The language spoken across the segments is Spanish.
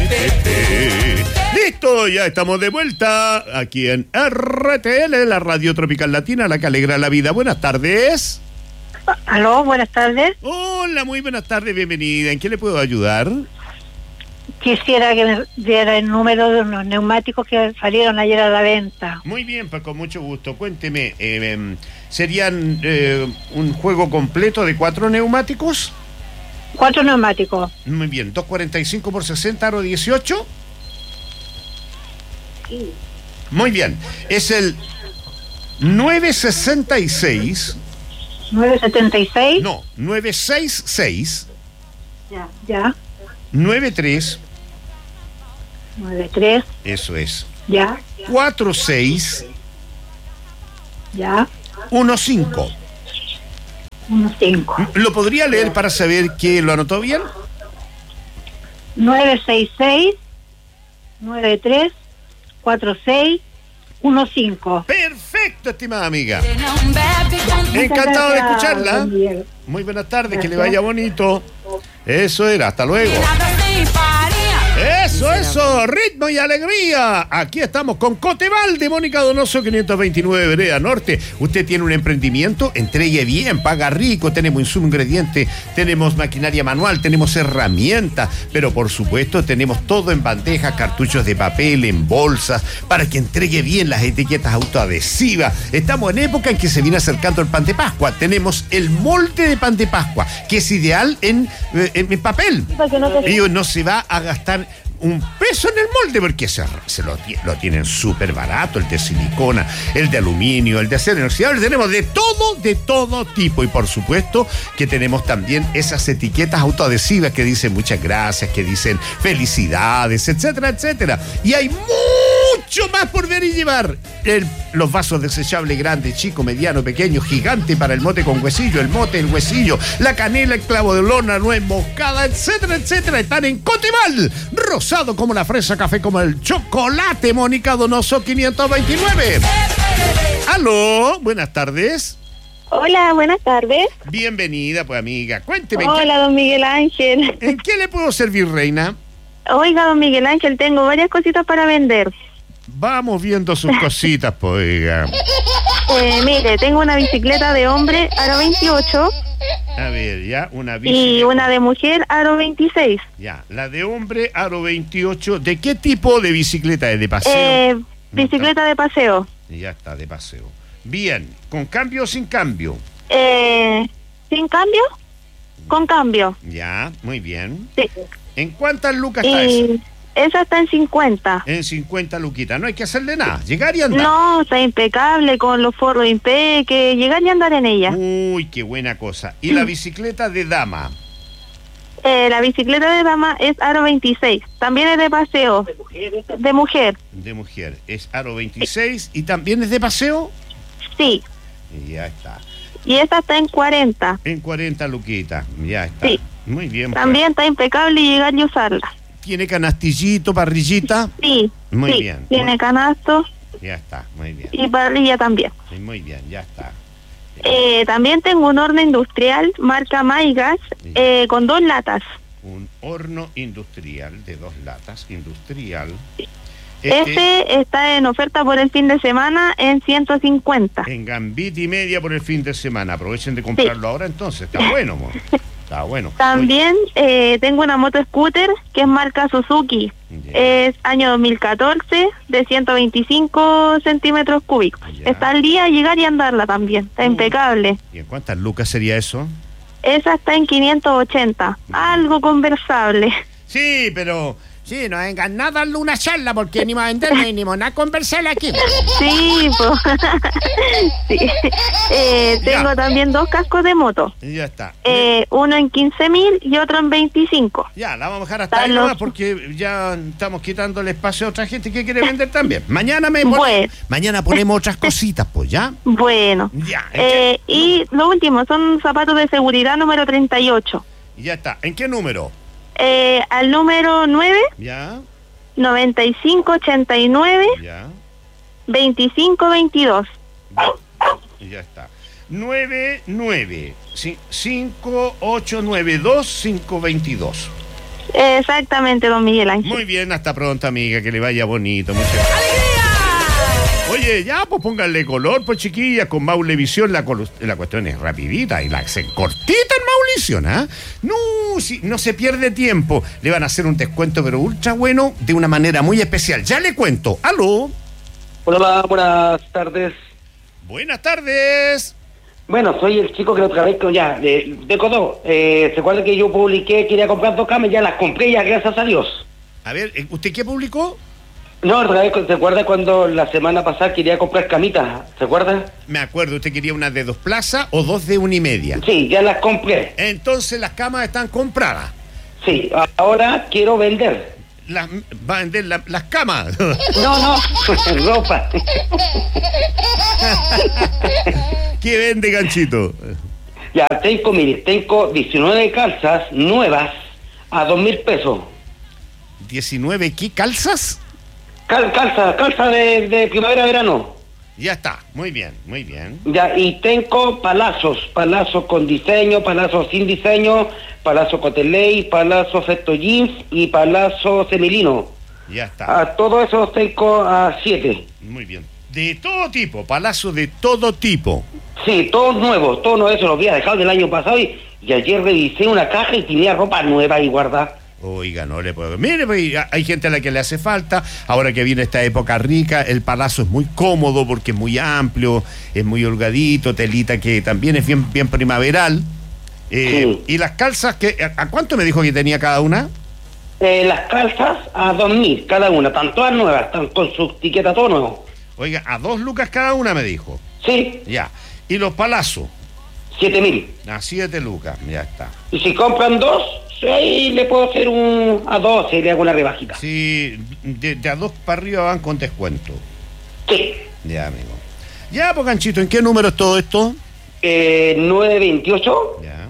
Listo, ya estamos de vuelta aquí en RTL, la Radio Tropical Latina, la que alegra la vida. Buenas tardes. Aló, buenas tardes. Hola, muy buenas tardes, bienvenida. ¿En qué le puedo ayudar? Quisiera que me diera el número de unos neumáticos que salieron ayer a la venta. Muy bien, pues con mucho gusto. Cuénteme, ¿serían un juego completo de 4 neumáticos? 4 neumáticos. Muy bien, 245 por 60, aro 18. Sí. Muy bien, es el 966. 976. No, 966. Ya. 93. 93. Eso es. Ya. 46. Ya. 15. 15. ¿Lo podría leer para saber que lo anotó bien? 966 93 46 15. Perfecto, estimada amiga. Encantado de escucharla. Muy buenas tardes, que le vaya bonito. Eso era, hasta luego. Eso, ritmo y alegría. Aquí estamos con Coteval de Mónica Donoso, 529 Vereda Norte. Usted tiene un emprendimiento, entregue bien, paga rico, tenemos insumos, ingredientes, tenemos maquinaria manual, tenemos herramientas, pero por supuesto tenemos todo en bandeja, cartuchos de papel, en bolsas, para que entregue bien las etiquetas autoadhesivas. Estamos en época en que se viene acercando el pan de Pascua. Tenemos el molde de pan de Pascua, que es ideal en papel. Y no se va a gastar un peso en el molde porque lo tienen súper barato, el de silicona, el de aluminio, el de acero inoxidable. Tenemos de todo tipo, y por supuesto que tenemos también esas etiquetas autoadhesivas que dicen muchas gracias, que dicen felicidades, etcétera, etcétera. Y hay mucho más por ver y llevar. Los vasos desechables grandes, chico, mediano, pequeño, gigante para el mote con huesillo, el mote, el huesillo, la canela, el clavo de olor, la nuez moscada, etcétera, etcétera. Están en Coteval. Rosado como la fresa, café como el chocolate. Mónica Donoso, 529. Aló, buenas tardes. Hola, buenas tardes. Bienvenida, pues, amiga. Cuénteme. Hola, don Miguel Ángel. ¿En qué le puedo servir, reina? Oiga, don Miguel Ángel, tengo varias cositas para vender. Vamos viendo sus cositas, pues, oiga. Mire, tengo una bicicleta de hombre, aro 28. A ver, ya, una bicicleta. Y una de mujer, aro 26. Ya, la de hombre, aro 28. ¿De qué tipo de bicicleta es? ¿De paseo? Bicicleta de paseo. Ya está, de paseo. Bien, ¿con cambio o sin cambio? ¿Sin cambio? Con cambio. Ya, muy bien. Sí. ¿En cuántas lucas está esa? Esa está en 50. En 50 luquitas, no hay que hacerle nada, llegar y andar. No, está impecable, con los forros que llegar y andar en ella. Uy, qué buena cosa. ¿Y la bicicleta de dama? La bicicleta de dama es aro 26, también es de paseo. De mujer. De mujer, es aro 26 y también es de paseo. Sí. Y ya está. Y esta está en 40. En 40 luquitas, ya está. Sí. Muy bien. También está impecable y llegar y usarla. ¿Tiene canastillito, parrillita? Sí. Muy sí. bien. Tiene canasto. Ya está, muy bien. Y parrilla también. Sí, muy bien, ya está. También tengo un horno industrial, marca Maigas, con 2 latas. Un horno industrial de 2 latas, industrial. Este está en oferta por el fin de semana en 150. En gambita y media por el fin de semana. Aprovechen de comprarlo ahora entonces. Está bueno, amor. Está bueno. También tengo una moto scooter que es marca Suzuki. Yeah. Es año 2014, de 125 centímetros cúbicos. Yeah. Está al día llegar y andarla también. Está impecable. ¿Y en cuántas lucas sería eso? Esa está en 580. Algo conversable. Sí, pero... Sí, no vengan nada a darle una charla porque ni va a venderme ni van a conversar aquí. Sí, pues. Sí. Tengo también 2 cascos de moto. Ya está. Uno en 15.000 y otro en 25. Ya, la vamos a dejar hasta ahí nomás porque ya estamos quitando el espacio a otra gente que quiere vender también. Mañana mañana ponemos otras cositas, pues, ¿ya? Bueno. Ya. Y lo último, son zapatos de seguridad número 38. Ya está. ¿En qué número? Al número 9. Ya. 9589. Ya. 2522. Ya está. 99 5892 522. Exactamente, don Miguel Ángel. Muy bien, hasta pronto, amiga, que le vaya bonito. Muchas gracias. Oye, ya, pues pónganle color, pues chiquillas, con Maulevisión la cuestión es rapidita y la hacen cortita en Maulevisión, ¿ah? No, si, no se pierde tiempo. Le van a hacer un descuento, pero ultra bueno, de una manera muy especial. Ya le cuento. ¿Aló? Hola, buenas tardes. Buenas tardes. Bueno, soy el chico que la otra vez ya, de Codó. ¿Se acuerda que yo publiqué, quería comprar 2 camas? Ya las compré, ya, gracias a Dios. A ver, ¿usted qué publicó? No, otra vez, ¿se acuerda cuando la semana pasada quería comprar camitas? ¿Se acuerda? Me acuerdo, ¿usted quería una de 2 plazas o 2 de 1,5? Sí, ya las compré. Entonces las camas están compradas. Sí, ahora quiero vender. Va a vender las camas. No, ropa. ¿Qué vende, Ganchito? Ya, tengo 19 calzas nuevas a 2.000 pesos. ¿19 qué? ¿Calzas? Calza de primavera-verano. Ya está, muy bien, muy bien. Ya, y tengo palazos con diseño, palazos sin diseño, palazo coteley, palazo efecto jeans y palazo semilino. Ya está. A todo eso tengo a 7. Muy bien. De todo tipo, palazo de todo tipo. Sí, todo nuevo, eso lo había dejado del año pasado y ayer revisé una caja y tenía ropa nueva y guardada. Oiga, no le puedo. Mire, pues, hay gente a la que le hace falta. Ahora que viene esta época rica, el palazo es muy cómodo porque es muy amplio, es muy holgadito, telita que también es bien primaveral. Sí. Y las calzas, ¿a cuánto me dijo que tenía cada una? Las calzas a 2.000 cada una, están todas nuevas, están con su etiqueta todo nuevo. Oiga, a 2 lucas cada una me dijo. Sí. Ya. Y los palazos. 7.000. A 7 lucas, ya está. Y si compran 2, ahí le puedo hacer a 12, le hago una rebajita. Sí, de a 2 para arriba van con descuento. Sí. Ya, amigo. Ya, pues, Ganchito, ¿en qué número es todo esto? 928. Ya.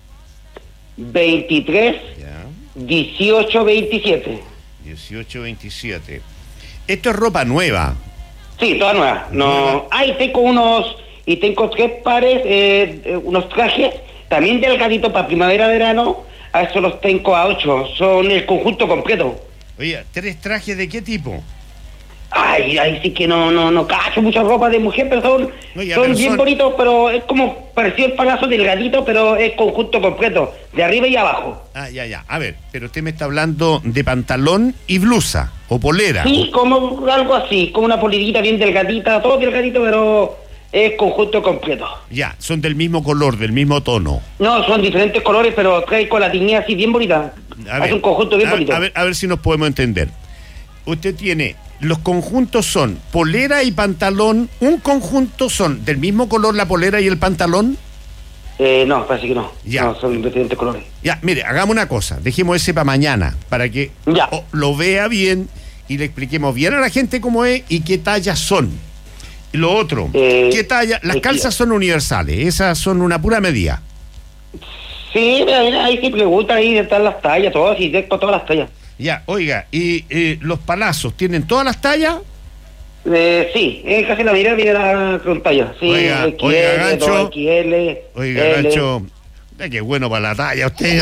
23. Ya. 1827. 1827. Esto es ropa nueva. Sí, toda nueva. No. Ahí tengo 3 pares, unos trajes, también delgaditos para primavera-verano. A eso los tengo a 8. Son el conjunto completo. Oye, ¿3 trajes de qué tipo? Ay, sí que no cacho mucha ropa de mujer, pero son bien bonitos, pero es como pareció el palazo delgadito, pero es conjunto completo, de arriba y abajo. Ah, ya. A ver, pero usted me está hablando de pantalón y blusa, o polera. Sí, como algo así, como una polerita bien delgadita, todo delgadito, pero es conjunto completo. Ya, son del mismo color, del mismo tono. No, son diferentes colores, pero trae con la tiña así bien bonita. Es un conjunto bien bonito. A ver si nos podemos entender. Usted tiene... Los conjuntos son polera y pantalón. ¿Un conjunto son del mismo color la polera y el pantalón? No, parece que no. Ya. No, son de diferentes colores. Ya, mire, hagamos una cosa. Dejemos ese para mañana, para que lo vea bien y le expliquemos bien a la gente cómo es y qué tallas son. Y lo otro, ¿qué talla? Las calzas son universales, esas son una pura medida. Sí, ahí sí pregunta, ahí están las tallas, todas, y tengo todas las tallas. Ya, oiga, ¿y los palazos tienen todas las tallas? Sí, casi la mirada viene la pantalla. Sí, oiga, XL, Gancho. 2XL, oiga, L. Gancho, qué bueno para la talla usted.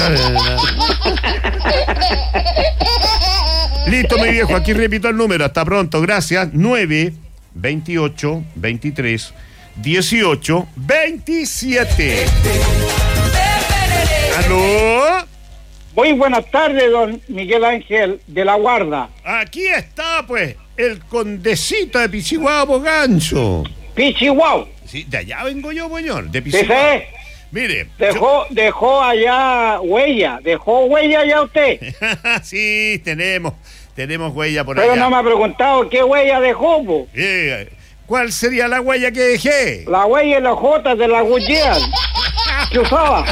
Listo, mi viejo, aquí repito el número. Hasta pronto, gracias. 9, 28, 23, 18, 27. ¿Aló? Muy buenas tardes, don Miguel Ángel de la Guarda. Aquí está, pues, el condecito de Pichihuahua, Gancho. Pichihuahua. Sí, de allá vengo yo, señor, de Sí, Pichihuahua. sí. Mire. Dejó allá huella. ¿Dejó huella allá usted? Sí, tenemos huella por Pero allá. no me ha preguntado qué huella dejó, po. ¿Cuál sería la huella que dejé? La huella en las jotas de la Guggian que usaba.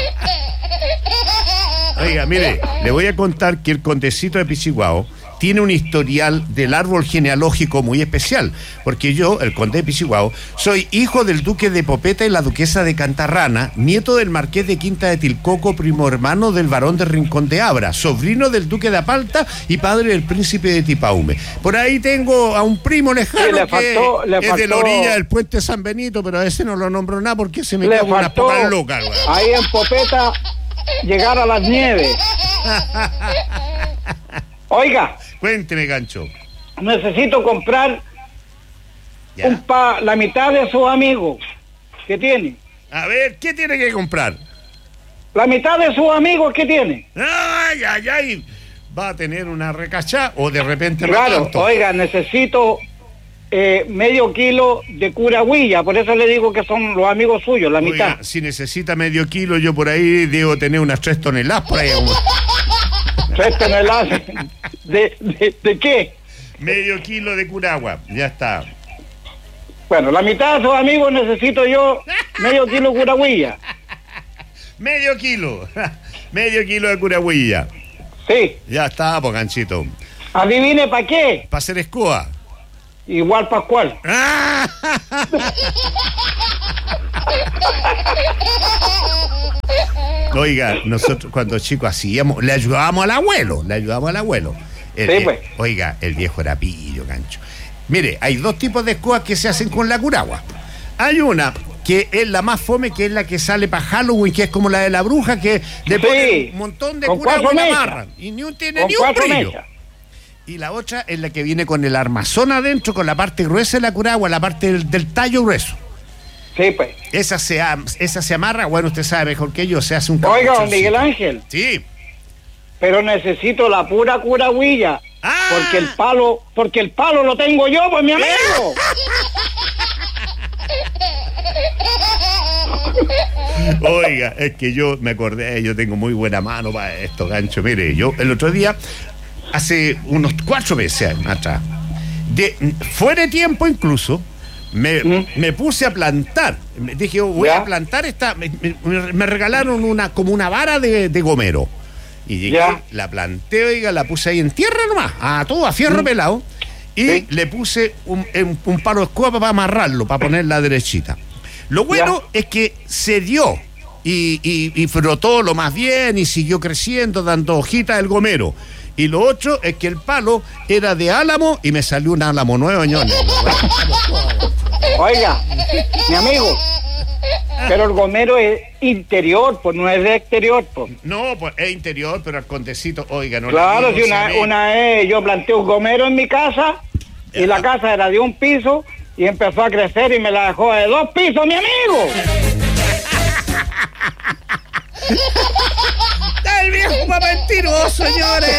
Oiga, mire, le voy a contar que el condecito de Pichihuahua tiene un historial del árbol genealógico muy especial, porque yo, el conde de Pichihuahua, soy hijo del duque de Popeta y la duquesa de Cantarrana, nieto del marqués de Quinta de Tilcoco, primo hermano del barón de Rincón de Abra, sobrino del duque de Apalta y padre del príncipe de Tipaume. Por ahí tengo a un primo lejano es de la orilla del puente San Benito, pero a ese no lo nombro nada porque se me quedó unas pocas locas. Ahí en Popeta llegar a las nieves. Oiga, Cuénteme, Gancho. necesito comprar Ya. la mitad de sus amigos que tiene. A ver, ¿qué tiene que comprar? La mitad de sus amigos que tiene. Ay, ay, ay. Va a tener una recachá o de repente no Claro, tanto. oiga, necesito medio kilo de curagüilla, por eso le digo que son los amigos suyos, la Oiga, mitad. si necesita medio kilo, yo por ahí debo tener unas 3 toneladas por ahí. 3 toneladas. ¿De qué? Medio kilo de curagua, ya está. Bueno, la mitad de sus amigos necesito yo medio kilo de curagüilla. Medio kilo. Medio kilo de curagüilla. Sí. Ya está, pues, Ganchito. Adivine para qué. Para hacer escoba. Igual Pascual. Oiga, nosotros cuando chicos hacíamos, le ayudábamos al abuelo. Sí, pues. Oiga, el viejo era pillo, Gancho. Mire, hay 2 tipos de escobas que se hacen con la curagua. Hay una que es la más fome, que es la que sale para Halloween, que es como la de la bruja, que le ponen un montón de con curagua y 4 la mechas. amarran. Y ni un tiene Con ni un 4 brillo. mechas. Y la otra es la que viene con el armazón adentro, con la parte gruesa de la curagua, la parte del tallo grueso. Sí, pues. Esa se amarra, bueno, usted sabe mejor que yo, se hace un Oiga, don capuchoncito. Miguel Ángel, Sí. pero necesito la pura curagüilla. Ah. Porque el palo lo tengo yo, pues mi amigo. Oiga, es que yo me acordé, yo tengo muy buena mano para esto, Gancho. Mire, yo el otro día, hace unos 4 meses atrás, fuera de tiempo incluso, me puse a plantar. Me dije, voy ¿Ya? a plantar esta. Me regalaron como una vara de gomero. Y llegué, ¿Ya? la planté, oiga, la puse ahí en tierra nomás, a todo, a fierro pelado. Y Sí. le puse un palo de escoba para amarrarlo, para ponerla derechita. Lo bueno es que se dio y frotó lo más bien y siguió creciendo, dando hojitas el gomero. Y lo otro es que el palo era de álamo y me salió un álamo nuevo, ñoño. Oiga, mi amigo, pero el gomero es interior, pues no es de exterior, pues. No, pues es interior, pero al contecito, oiga, no. Claro, le si digo, se ve. una vez yo planté un gomero en mi casa y la casa era de 1 piso y empezó a crecer y me la dejó de 2 pisos, mi amigo. El viejo va mentiroso, señores.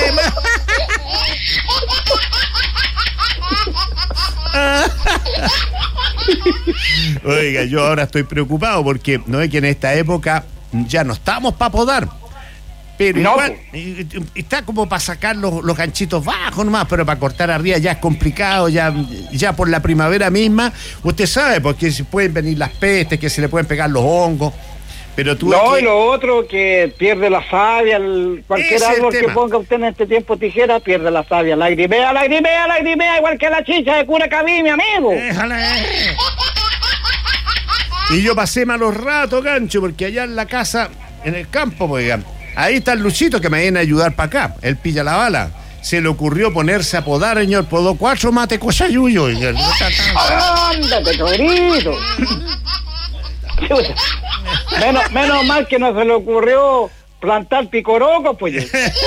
Oiga, yo ahora estoy preocupado porque no es que en esta época ya no estamos para podar. Pero No, igual, está como para sacar los ganchitos bajos nomás, pero para cortar arriba ya es complicado, ya por la primavera misma, usted sabe, porque se pueden venir las pestes, que se le pueden pegar los hongos, pero tú... No, y lo otro que pierde la savia, cualquier Ese es el árbol que tema. ponga usted en este tiempo tijera, pierde la savia. Lagrimea, igual que la chicha de Curacaví, mi amigo. Déjale. Y yo pasé malos ratos, Gancho, porque allá en la casa, en el campo, pues, oigan, ahí está el Luchito que me viene a ayudar para acá. Él pilla la bala. Se le ocurrió ponerse a podar, señor. Podó 4 mate cochayuyo. ¡Ándate, cabrito! Menos mal que no se le ocurrió plantar picoroco, pues.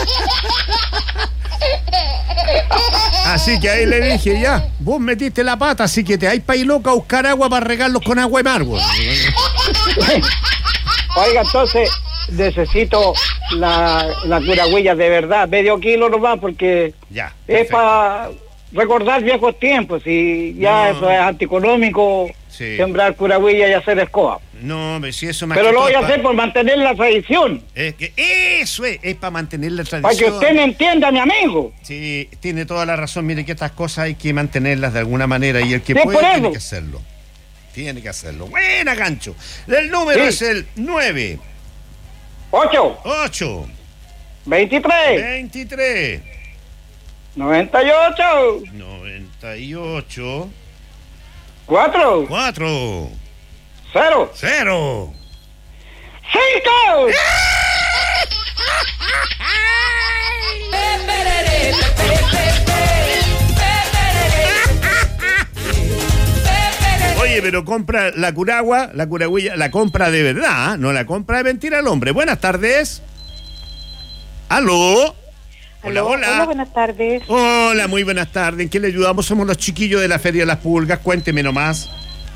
Así que ahí le dije, ya, vos metiste la pata, así que te vais para ir loca a buscar agua para regarlos con agua de mar, güey. Oiga, entonces necesito la curagüilla de verdad, medio kilo nomás, porque Ya. es perfecto. para recordar viejos tiempos y ya No. eso es antieconómico, Sí. sembrar curagüilla y hacer escoba. No, si eso más Pero que lo todo voy a es hacer por mantener la tradición, Es que eso es para mantener la para tradición. que usted me entienda, mi amigo. Sí, tiene toda la razón. Mire que estas cosas hay que mantenerlas de alguna manera y el que Sí, puede por tiene eso. que hacerlo. Tiene que hacerlo. Buena, Gancho. El número Sí. es el 9, 8, 8, 23, 23, 98, 98, 4, 4, 0, 0. 5. Oye, pero compra la curagüilla, la compra de verdad, ¿eh? No la compra de mentira al hombre. Buenas tardes. ¿Aló? Hola, Aló, hola. Hola, buenas tardes. Hola, muy buenas tardes. ¿En qué le ayudamos? Somos los chiquillos de la Feria de las Pulgas. Cuénteme nomás.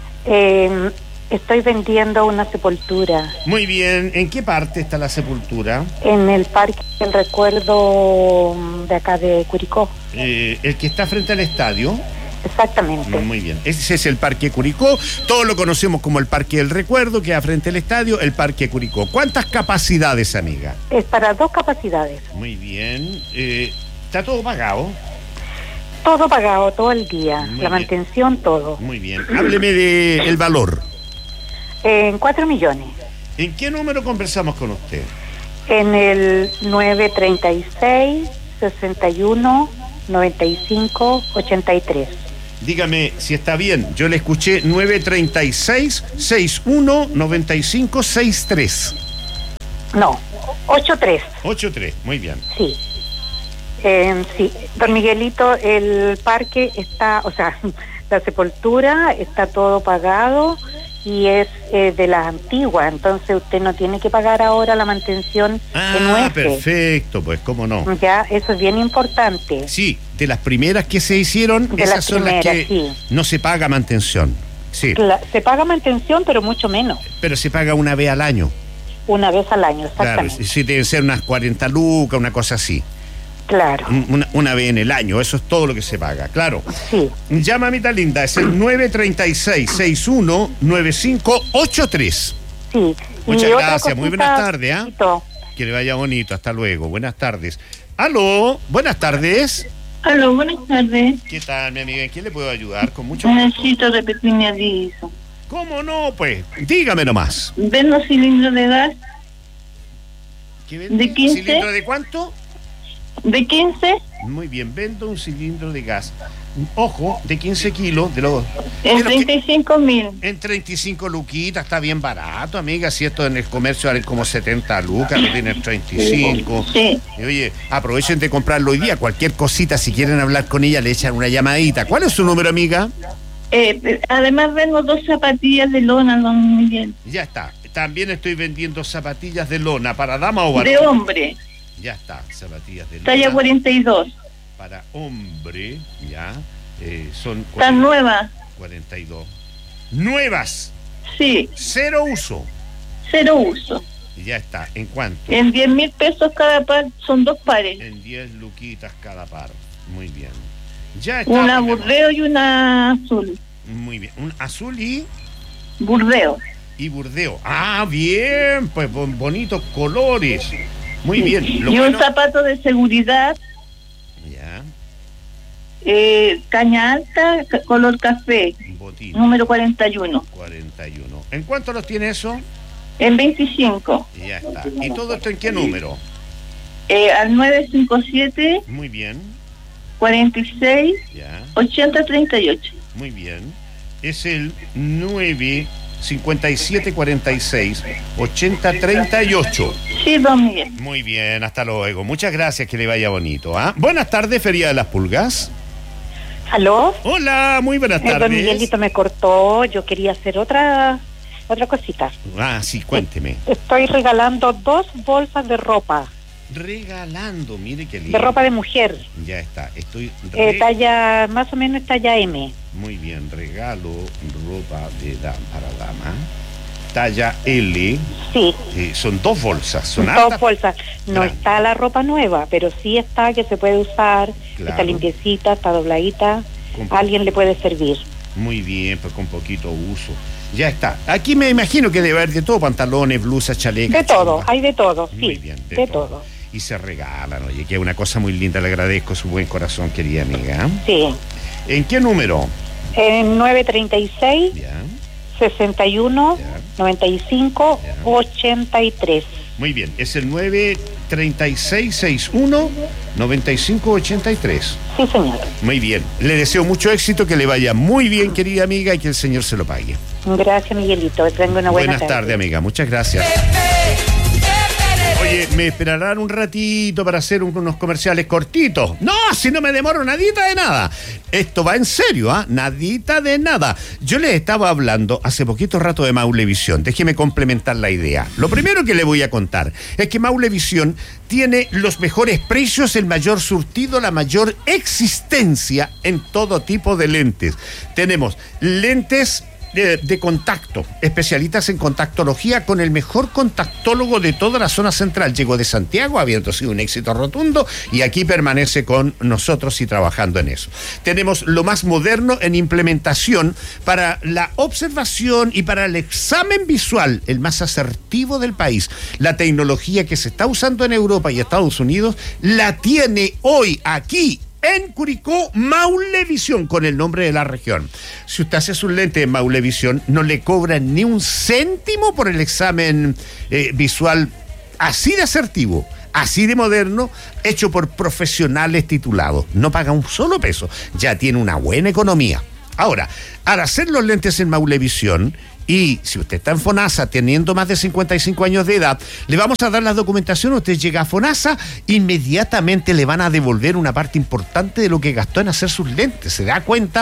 Estoy vendiendo una sepultura Muy bien. ¿En qué parte está la sepultura? en el Parque del Recuerdo de acá de Curicó. El que está frente al estadio. Exactamente. Muy bien. Ese es el Parque Curicó. Todos lo conocemos como el Parque del Recuerdo, que frente al estadio, el Parque Curicó. ¿Cuántas capacidades, amiga? Es para 2 capacidades. Muy bien. ¿Está todo pagado? Todo pagado, todo el día. Muy La bien. mantención, todo. Muy bien. Hábleme del valor. En 4 millones. ¿En qué número conversamos con usted? En el 936 61 95 83. Dígame si está bien. Yo le escuché 936-61-9563. No, 83. 83, muy bien. Sí. Sí, don Miguelito, el parque está, o sea, la sepultura está todo pagado y es de las antiguas, entonces usted no tiene que pagar ahora la mantención que no es. Perfecto, pues cómo no. Ya, eso es bien importante. Sí, de las primeras que se hicieron, De esas las son primeras, las que sí. no se paga mantención. Sí, Se paga mantención, pero mucho menos, pero se paga una vez al año. una vez al año, Claro, exactamente. sí, deben ser unas 40 lucas, una cosa así. Claro, Una vez en el año, eso es todo lo que se paga, claro. sí. Ya, mamita linda, es el 936-61-9583. Sí. Muchas Y otra gracias, muy cosita, buenas tardes, ¿ah? Tito. Que le vaya bonito, hasta luego, buenas tardes. Aló, buenas tardes. Aló, buenas tardes. ¿Qué tal, mi amiga? ¿En qué le puedo ayudar? Con mucho gusto. Necesito repetir mi aviso. ¿Cómo no? Pues, dígame nomás. Vendo cilindros de gas ¿Qué vende? ¿De 15? ¿Cilindro de cuánto? de 15 Muy bien, vendo un cilindro de gas. Ojo, de 15 kilos, de los en que- 35.000. en 35 luquitas, está bien barato, amiga. Si esto en el comercio vale como 70 lucas, lo tienen 35. Sí. Y oye, aprovechen de comprarlo hoy día. Cualquier cosita, si quieren hablar con ella, le echan una llamadita. ¿Cuál es su número, amiga? Además vendo 2 zapatillas de lona, don Miguel. Ya está. También estoy vendiendo zapatillas de lona para dama o varón. De hombre, Ya está, zapatillas de lona. talla 42. Para hombre, ya. Son Están nuevas. 42. Nuevas. Sí, 0 uso. 0 uso. Ya está. ¿En cuánto? En 10.000 pesos cada par, son 2 pares. En 10 luquitas cada par. Muy bien. Ya está. Una ponemos. burdeo y una azul. Muy bien. Un azul y Burdeo. burdeo. Ah, bien. Pues bonitos colores. Muy bien. Lo Y bueno- un zapato de seguridad, Ya. caña alta, color café, Botín. número 41. 41. ¿En cuánto los tiene eso? En 25. Ya está. ¿Y todo esto en qué número? Al 957 Muy bien. 46 Ya. 80 38. Muy bien. Es el 95746-8038. Sí, don Miguel. Muy bien, hasta luego. Muchas gracias, que le vaya bonito. ¿Ah? Buenas tardes, Feria de las Pulgas. ¿Aló? Hola, muy buenas Don tardes. Miguelito me cortó, yo quería hacer otra cosita. Ah, sí, cuénteme. Estoy regalando 2 bolsas de ropa, Regalando, mire qué lindo. de ropa de mujer, Ya está, estoy... talla, más o menos talla M. Muy bien, regalo ropa para dama. Talla L. Sí, Son 2 bolsas, son 2 hartas. bolsas. No Claro. está la ropa nueva, pero sí está que se puede usar, Claro. está limpiecita, está dobladita, Con- a alguien le puede servir. Muy bien, pues con poquito uso. Ya está. Aquí me imagino que debe haber de todo, pantalones, blusas, chalecos. De todo, chalupas. hay de todo, sí, Muy bien, de todo. Y se regalan, oye, que es una cosa muy linda. Le agradezco su buen corazón, querida amiga. Sí, ¿En qué número? en 936 Ya. 61 Ya. 95 Ya. 83. Muy bien, es el 93661-9583. Sí, señor. Muy bien, le deseo mucho éxito, que le vaya muy bien, querida amiga, y que el Señor se lo pague. Gracias, Miguelito. Que tenga una buena Buenas tardes, amiga, muchas gracias. Oye, Oye, me esperarán un ratito para hacer unos comerciales cortitos. No, si no me demoro nadita de nada. Esto va en serio, ¿ah? Nadita de nada. Yo les estaba hablando hace poquito rato de Maulevisión. Déjeme complementar la idea. Lo primero que le voy a contar es que Maulevisión tiene los mejores precios, el mayor surtido, la mayor existencia en todo tipo de lentes. Tenemos lentes de contacto, especialistas en contactología con el mejor contactólogo de toda la zona central. Llegó de Santiago, habiendo sido un éxito rotundo, y aquí permanece con nosotros y trabajando en eso. Tenemos lo más moderno en implementación para la observación y para el examen visual, el más asertivo del país. La tecnología que se está usando en Europa y Estados Unidos la tiene hoy aquí en Curicó Maulevisión, con el nombre de la región. Si usted hace su lente en Maulevisión, no le cobran ni un céntimo por el examen visual así de asertivo, así de moderno, hecho por profesionales titulados. No paga un solo peso, ya tiene una buena economía. Ahora, al hacer los lentes en Maulevisión, y si usted está en FONASA teniendo más de 55 años de edad, le vamos a dar la documentación. Usted llega a FONASA, inmediatamente le van a devolver una parte importante de lo que gastó en hacer sus lentes. ¿Se da cuenta?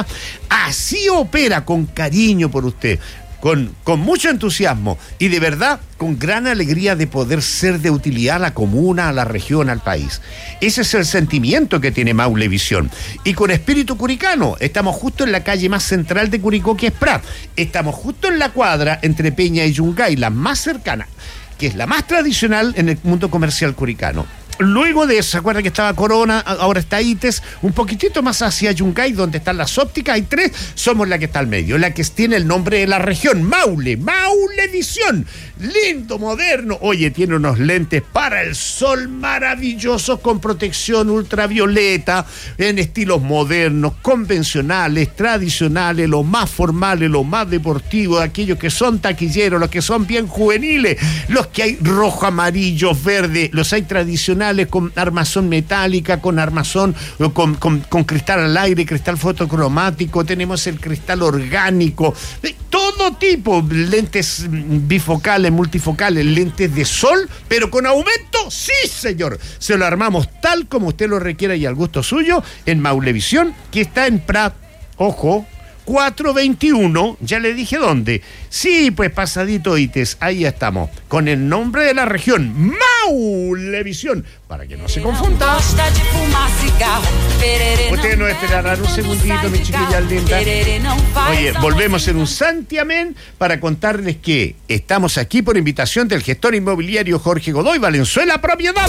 Así opera, con cariño por usted, con mucho entusiasmo y de verdad con gran alegría de poder ser de utilidad a la comuna, a la región, al país. Ese es el sentimiento que tiene Maulevisión. Y con espíritu curicano, estamos justo en la calle más central de Curicó, que es Prat. Estamos justo en la cuadra entre Peña y Yungay, la más cercana, que es la más tradicional en el mundo comercial curicano. Luego de eso, ¿se acuerda que estaba Corona? Ahora está ITES, un poquitito más hacia Yungay, donde están las ópticas. Hay tres, somos la que está al medio, la que tiene el nombre de la región, Maulevisión. Lindo, moderno. Oye, tiene unos lentes para el sol maravillosos, con protección ultravioleta, en estilos modernos, convencionales, tradicionales, los más formales, los más deportivos, aquellos que son taquilleros, los que son bien juveniles, los que hay rojo, amarillo, verde, los hay tradicionales, con armazón metálica, con armazón, con cristal al aire, cristal fotocromático, tenemos el cristal orgánico, todo tipo, lentes bifocales, multifocales, lentes de sol, pero con aumento, sí señor, se lo armamos tal como usted lo requiera y al gusto suyo en Maulevisión, que está en Prat, ojo, 421, ya le dije dónde. Sí, pues pasadito ITES, ahí estamos, con el nombre de la región, Maulevisión, para que no se confunda. Ustedes nos esperarán un segundito, mi chiquilla linda. Oye, volvemos en un santiamén para contarles que estamos aquí por invitación del gestor inmobiliario Jorge Godoy Valenzuela Propiedad.